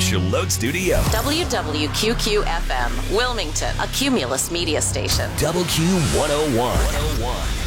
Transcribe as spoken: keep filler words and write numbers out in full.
official Load Studio. W W Q Q F M, Wilmington, a Cumulus media station. W Q one oh one.